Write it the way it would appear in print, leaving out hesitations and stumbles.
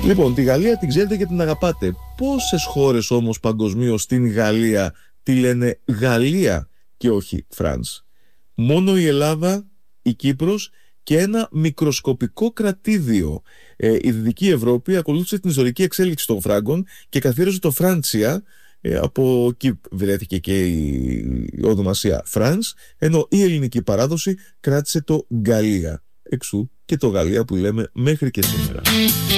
Λοιπόν, τη Γαλλία την ξέρετε και την αγαπάτε. Πόσες χώρες όμως παγκοσμίως την Γαλλία τη λένε Γαλλία και όχι France? Μόνο η Ελλάδα, η Κύπρος και ένα μικροσκοπικό κρατήδιο. Η Δυτική Ευρώπη ακολούθησε την ιστορική εξέλιξη των Φράγκων και καθίερωσε το Φράντσια. Από εκεί βρέθηκε και η ονομασία France, ενώ η ελληνική παράδοση κράτησε το Γαλλία. Εξού και το Γαλλία που λέμε μέχρι και σήμερα.